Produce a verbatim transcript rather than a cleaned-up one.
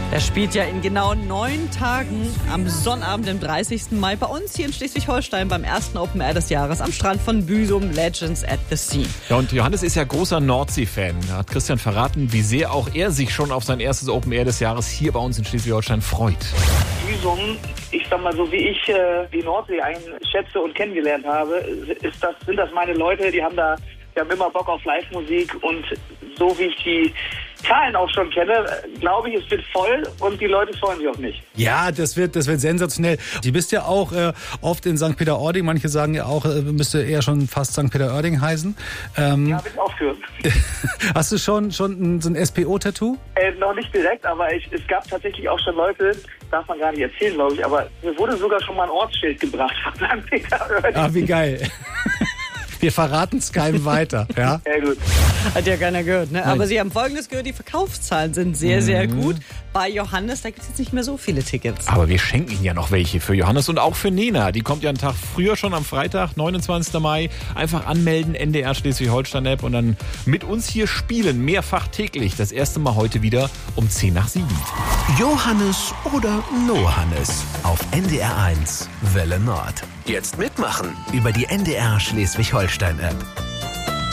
Er spielt ja in genau neun Tagen am Sonnabend, dem dreißigsten Mai, bei uns hier in Schleswig-Holstein beim ersten Open Air des Jahres am Strand von Büsum, Legends at the Sea. Ja, und Johannes ist ja großer Nordsee-Fan. Da hat Christian verraten, wie sehr auch er sich schon auf sein erstes Open Air des Jahres hier bei uns in Schleswig-Holstein freut. Büsum, ich sag mal so, wie ich äh, die Nordsee einschätze und kennengelernt habe, ist das, sind das meine Leute, die haben da, die haben immer Bock auf Live-Musik, und so wie ich die Zahlen auch schon kenne, glaube ich, es wird voll und die Leute freuen sich auf mich. Ja, das wird, das wird sensationell. Du bist ja auch äh, oft in Sankt Peter-Ording. Manche sagen ja auch, äh, müsste eher schon fast Sankt Peter-Ording heißen. Ähm, Ja, bin ich auch für. Hast du schon, schon so ein S P O-Tattoo? Äh, noch nicht direkt, aber ich, es gab tatsächlich auch schon Leute, darf man gar nicht erzählen, glaube ich, aber mir wurde sogar schon mal ein Ortsschild gebracht von Sankt Peter-Ording. Ah, wie geil. Wir verraten es keinem weiter. Ja? Sehr gut. Hat ja keiner gehört, ne? Aber Sie haben Folgendes gehört, die Verkaufszahlen sind sehr, sehr gut. Bei Johannes, da gibt es jetzt nicht mehr so viele Tickets. Aber wir schenken Ihnen ja noch welche für Johannes und auch für Nena. Die kommt ja einen Tag früher schon am Freitag, neunundzwanzigsten Mai. Einfach anmelden, N D R Schleswig-Holstein-App und dann mit uns hier spielen, mehrfach täglich. Das erste Mal heute wieder um zehn nach sieben. Johannes oder Nohannes auf N D R eins Welle Nord. Jetzt mitmachen über die N D R Schleswig-Holstein-App.